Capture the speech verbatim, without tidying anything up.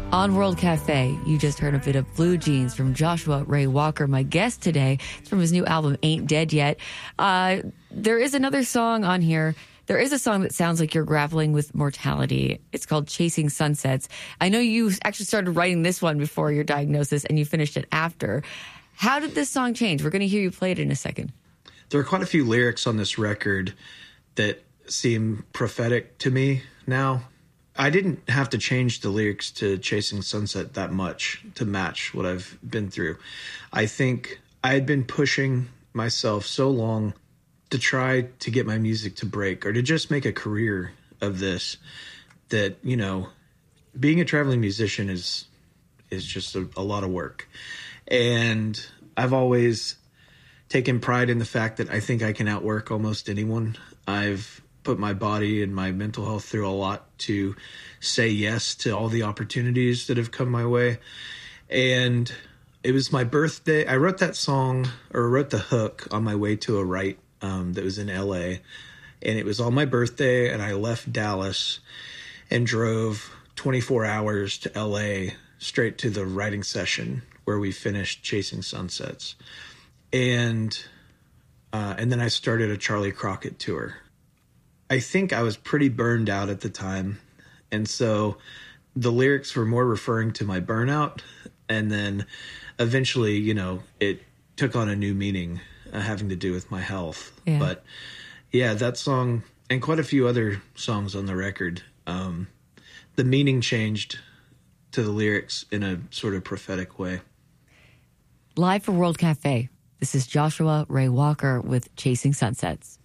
On World Cafe, you just heard a bit of Blue Jeans from Joshua Ray Walker, my guest today. It's from his new album, Ain't Dead Yet. Uh, there is another song on here. There is a song that sounds like you're grappling with mortality. It's called Chasing Sunsets. I know you actually started writing this one before your diagnosis and you finished it after. How did this song change? We're going to hear you play it in a second. There are quite a few lyrics on this record that seem prophetic to me now. I didn't have to change the lyrics to Chasing Sunset that much to match what I've been through. I think I had been pushing myself so long to try to get my music to break or to just make a career of this that, you know, being a traveling musician is is just a, a lot of work. And I've always taken pride in the fact that I think I can outwork almost anyone. I've put my body and my mental health through a lot to say yes to all the opportunities that have come my way. And it was my birthday. I wrote that song or wrote the hook on my way to a write um, that was in L A. And it was on my birthday and I left Dallas and drove twenty-four hours to L A straight to the writing session where we finished Chasing Sunsets. And, uh, and then I started a Charlie Crockett tour. I think I was pretty burned out at the time. And so the lyrics were more referring to my burnout. And then eventually, you know, it took on a new meaning uh, having to do with my health. Yeah. But yeah, that song and quite a few other songs on the record, um, the meaning changed to the lyrics in a sort of prophetic way. Live for World Cafe, this is Joshua Ray Walker with Chasing Sunsets.